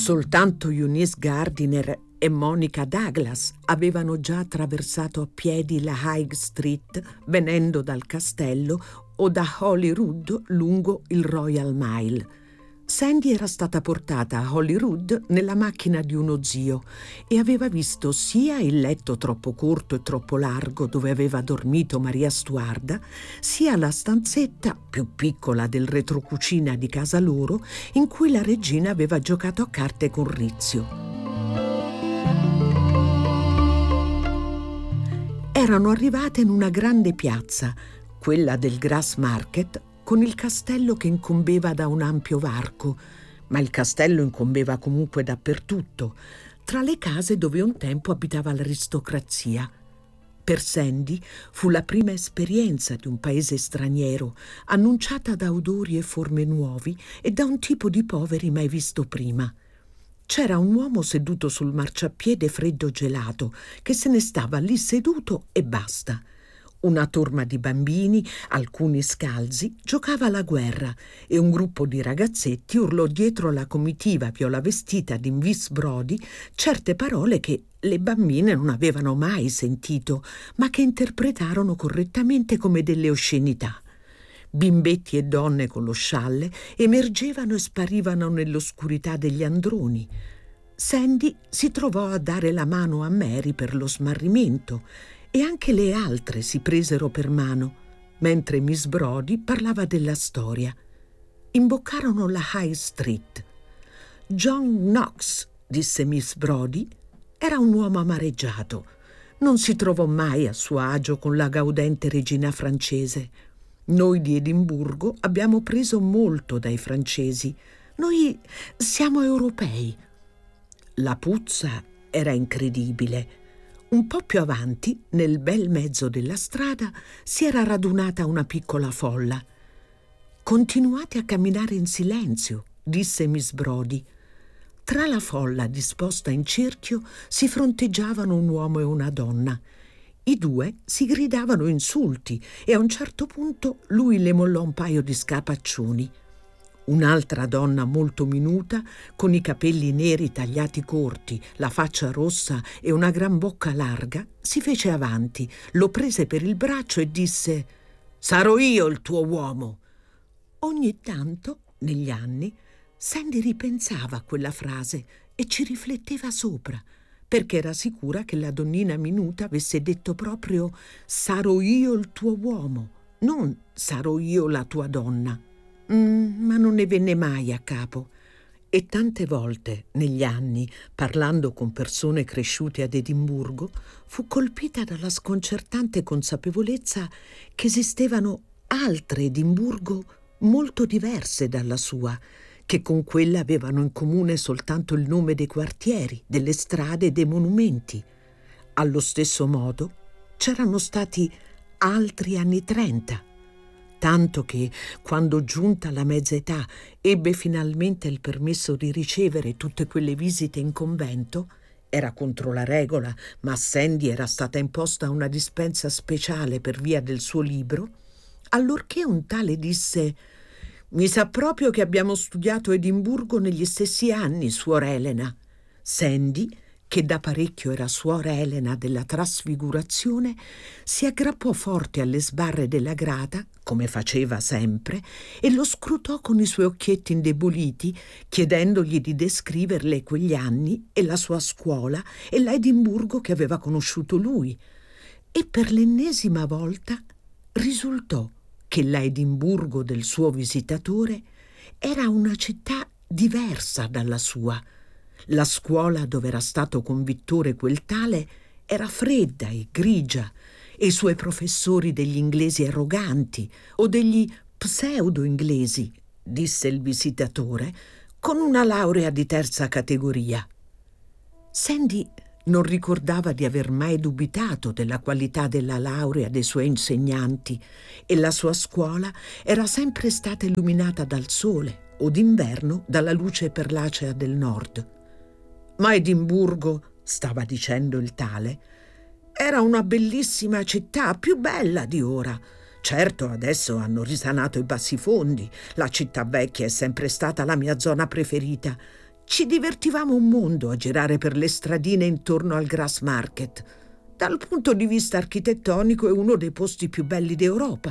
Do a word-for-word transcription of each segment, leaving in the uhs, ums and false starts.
Soltanto Eunice Gardiner e Monica Douglas avevano già attraversato a piedi la High Street venendo dal castello o da Holyrood lungo il Royal Mile. Sandy era stata portata a Holyrood nella macchina di uno zio e aveva visto sia il letto troppo corto e troppo largo dove aveva dormito Maria Stuarda, sia la stanzetta più piccola del retrocucina di casa loro in cui la regina aveva giocato a carte con Rizio. Erano arrivate in una grande piazza, quella del Grassmarket, con il castello che incombeva da un ampio varco, ma il castello incombeva comunque dappertutto, tra le case dove un tempo abitava l'aristocrazia. Per Sandy fu la prima esperienza di un paese straniero, annunciata da odori e forme nuovi e da un tipo di poveri mai visto prima. C'era un uomo seduto sul marciapiede freddo gelato, che se ne stava lì seduto e basta. Una torma di bambini, alcuni scalzi, giocava alla guerra e un gruppo di ragazzetti urlò dietro la comitiva viola vestita di Miss Brodie certe parole che le bambine non avevano mai sentito, ma che interpretarono correttamente come delle oscenità. Bimbetti e donne con lo scialle emergevano e sparivano nell'oscurità degli androni. Sandy si trovò a dare la mano a Mary per lo smarrimento e anche le altre si presero per mano, mentre Miss Brodie parlava della storia. Imboccarono la High Street. John Knox, disse Miss Brodie, era un uomo amareggiato. Non si trovò mai a suo agio con la gaudente regina francese. Noi di Edimburgo abbiamo preso molto dai francesi. Noi siamo europei. La puzza era incredibile. Un po' più avanti, nel bel mezzo della strada, si era radunata una piccola folla. «Continuate a camminare in silenzio», disse Miss Brodie. Tra la folla disposta in cerchio si fronteggiavano un uomo e una donna. I due si gridavano insulti e a un certo punto lui le mollò un paio di scapaccioni. Un'altra donna molto minuta, con i capelli neri tagliati corti, la faccia rossa e una gran bocca larga, si fece avanti, lo prese per il braccio e disse: «Sarò io il tuo uomo». Ogni tanto, negli anni, Sandy ripensava a quella frase e ci rifletteva sopra, perché era sicura che la donnina minuta avesse detto proprio «sarò io il tuo uomo», non «sarò io la tua donna». Mm, ma non ne venne mai a capo. E tante volte, negli anni, parlando con persone cresciute ad Edimburgo, fu colpita dalla sconcertante consapevolezza che esistevano altre Edimburgo molto diverse dalla sua, che con quella avevano in comune soltanto il nome dei quartieri, delle strade e dei monumenti. Allo stesso modo c'erano stati altri anni trenta, tanto che, quando giunta la mezza età, ebbe finalmente il permesso di ricevere tutte quelle visite in convento. Era contro la regola, ma a Sandy era stata imposta una dispensa speciale per via del suo libro, allorché un tale disse: «Mi sa proprio che abbiamo studiato Edimburgo negli stessi anni, suor Elena». Sandy, che da parecchio era suora Elena della Trasfigurazione, si aggrappò forte alle sbarre della grata, come faceva sempre, e lo scrutò con i suoi occhietti indeboliti, chiedendogli di descriverle quegli anni e la sua scuola e la Edimburgo che aveva conosciuto lui. E per l'ennesima volta risultò che la Edimburgo del suo visitatore era una città diversa dalla sua. La scuola dove era stato convittore quel tale era fredda e grigia e i suoi professori degli inglesi arroganti o degli pseudo-inglesi, disse il visitatore, con una laurea di terza categoria. Sandy non ricordava di aver mai dubitato della qualità della laurea dei suoi insegnanti e la sua scuola era sempre stata illuminata dal sole o d'inverno dalla luce perlacea del nord. Ma Edimburgo, stava dicendo il tale, era una bellissima città, più bella di ora. Certo, adesso hanno risanato i bassifondi. La città vecchia è sempre stata la mia zona preferita. Ci divertivamo un mondo a girare per le stradine intorno al Grassmarket. Dal punto di vista architettonico è uno dei posti più belli d'Europa.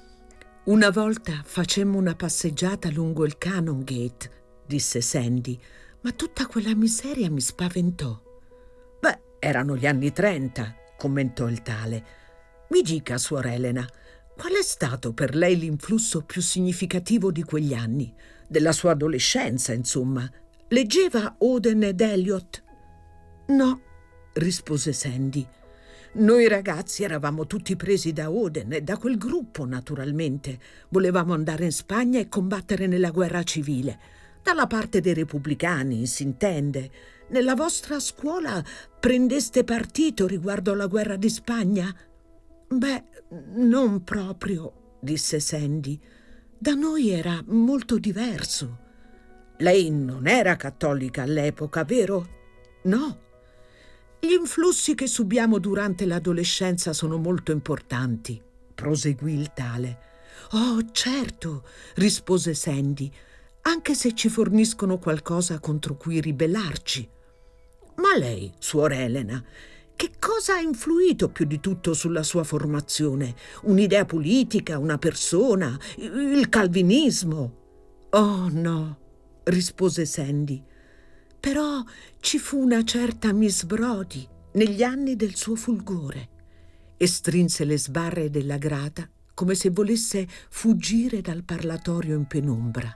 Una volta facemmo una passeggiata lungo il Canongate, disse Sandy, ma tutta quella miseria mi spaventò. Beh, erano gli anni trenta, commentò il tale. Mi dica, suor Elena, qual è stato per lei l'influsso più significativo di quegli anni? Della sua adolescenza, insomma. Leggeva Auden ed Eliot? No, rispose Sandy. Noi ragazzi eravamo tutti presi da Auden e da quel gruppo, naturalmente. Volevamo andare in Spagna e combattere nella guerra civile. Dalla parte dei repubblicani, si intende. Nella vostra scuola prendeste partito riguardo alla guerra di Spagna? Beh, non proprio, disse Sandy. Da noi era molto diverso. Lei non era cattolica all'epoca, vero? No. Gli influssi che subiamo durante l'adolescenza sono molto importanti, proseguì il tale. Oh, certo, rispose Sandy, anche se ci forniscono qualcosa contro cui ribellarci. Ma lei, suor Elena, che cosa ha influito più di tutto sulla sua formazione? Un'idea politica, una persona, il calvinismo? Oh, no, rispose Sandy. Però ci fu una certa Miss Brodie negli anni del suo fulgore e strinse le sbarre della grata come se volesse fuggire dal parlatorio in penombra.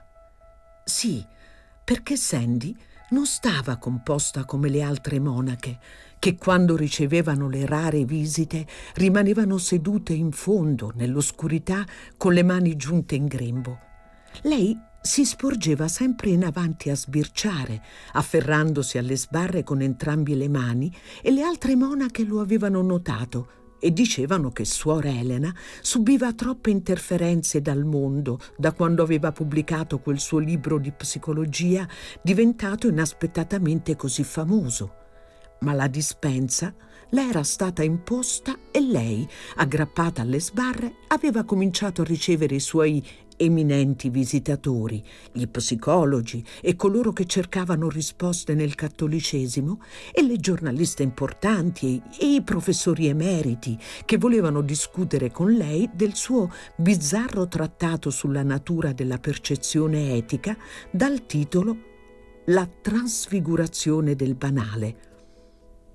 Sì, perché Sandy non stava composta come le altre monache, che quando ricevevano le rare visite rimanevano sedute in fondo, nell'oscurità, con le mani giunte in grembo. Lei si sporgeva sempre in avanti a sbirciare, afferrandosi alle sbarre con entrambe le mani, e le altre monache lo avevano notato e dicevano che suor Elena subiva troppe interferenze dal mondo da quando aveva pubblicato quel suo libro di psicologia diventato inaspettatamente così famoso. Ma la dispensa le era stata imposta e lei, aggrappata alle sbarre, aveva cominciato a ricevere i suoi eminenti visitatori, gli psicologi e coloro che cercavano risposte nel cattolicesimo, e le giornaliste importanti e i professori emeriti che volevano discutere con lei del suo bizzarro trattato sulla natura della percezione etica dal titolo La trasfigurazione del banale.